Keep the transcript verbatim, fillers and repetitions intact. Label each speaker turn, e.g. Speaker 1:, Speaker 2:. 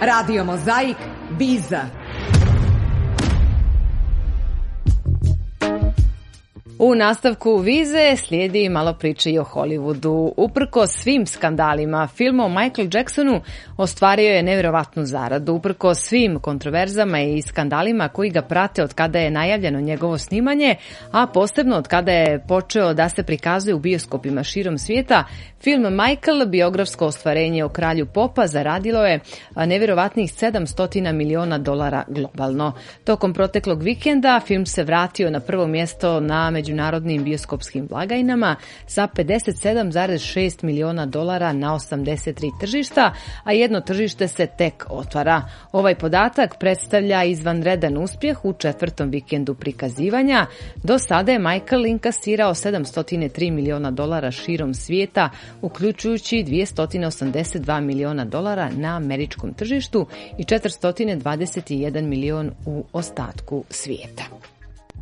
Speaker 1: Radio Mozaik, Biza.
Speaker 2: U nastavku Vize slijedi malo priče i o Hollywoodu. Uprkos svim skandalima, film o Michael Jacksonu ostvario je nevjerovatnu zaradu. Uprkos svim kontroverzama i skandalima koji ga prate od kada je najavljeno njegovo snimanje, a posebno od kada je počeo da se prikazuje u bioskopima širom svijeta, film Michael, biografsko ostvarenje o kralju popa, zaradilo je nevjerovatnih sedamsto miliona dolara globalno. Tokom proteklog vikenda film se vratio na prvo mjesto na međunarodnim bioskopskim blagajnama sa pedeset sedam zarez šest miliona dolara na osamdeset tri tržišta, a jedno tržište se tek otvara. Ovaj podatak predstavlja izvanredan uspjeh u četvrtom vikendu prikazivanja. Do sada je Michael inkasirao sedamsto tri miliona dolara širom svijeta, uključujući dvjesto osamdeset dva miliona dolara na američkom tržištu i četiristo dvadeset jedan milion u ostatku svijeta.